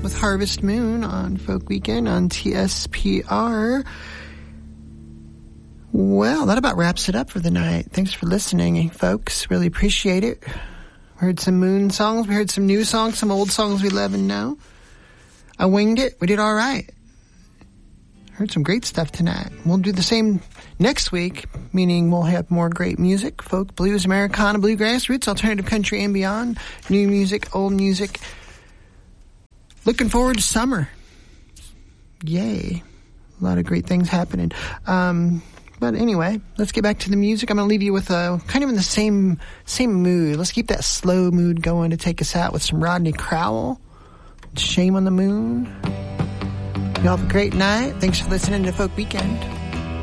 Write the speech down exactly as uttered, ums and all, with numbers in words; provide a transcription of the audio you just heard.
with Harvest Moon on Folk Weekend on T S P R. Well, that about wraps it up for the night. Thanks for listening, folks. Really appreciate it. We heard some Moon songs. We heard some new songs, some old songs we love and know. I winged it. We did all right. Heard some great stuff tonight. We'll do the same next week, meaning we'll have more great music, folk, blues, Americana, bluegrass, roots, alternative country, and beyond. New music, old music. Looking forward to summer. Yay. A lot of great things happening. Um, but anyway, let's get back to the music. I'm going to leave you with a kind of in the same same mood. Let's keep that slow mood going to take us out with some Rodney Crowell. Shame on the Moon. You all have a great night. Thanks for listening to Folk Weekend.